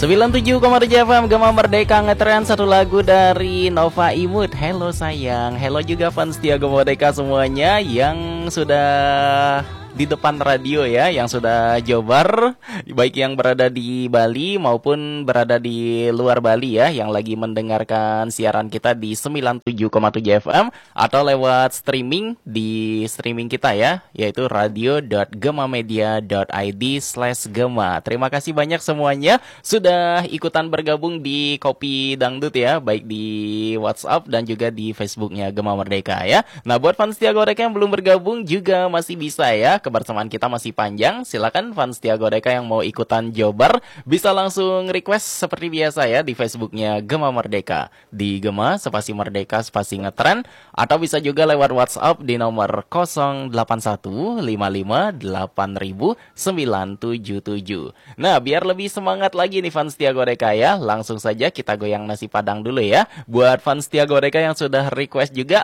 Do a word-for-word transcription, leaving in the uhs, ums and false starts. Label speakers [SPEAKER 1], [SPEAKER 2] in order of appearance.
[SPEAKER 1] sembilan puluh tujuh koma tujuh F M Gema Merdeka ngetren satu lagu dari Nova Imut. Hello sayang, hello juga fans setia Gema Merdeka semuanya yang sudah di depan radio ya, yang sudah jobar, baik yang berada di Bali maupun berada di luar Bali ya, yang lagi mendengarkan siaran kita di sembilan puluh tujuh koma tujuh F M atau lewat streaming di streaming kita ya, yaitu radio dot gemamedia dot i d slash gema. Terima kasih banyak semuanya sudah ikutan bergabung di Kopi Dangdut ya, baik di WhatsApp dan juga di Facebooknya Gema Merdeka ya. Nah, buat fans setia Godeka yang belum bergabung juga masih bisa ya, kebersamaan kita masih panjang. Silakan fans setia Godeka yang mau ikutan jobar bisa langsung request seperti biasa ya di Facebooknya Gema Merdeka, di Gema spasi Merdeka spasi ngetren, atau bisa juga lewat WhatsApp di nomor nol delapan satu lima lima delapan nol nol sembilan tujuh tujuh. Nah, biar lebih semangat lagi nih fans setia Godeka ya, langsung saja kita goyang nasi padang dulu ya. Buat fans setia Godeka yang sudah request juga,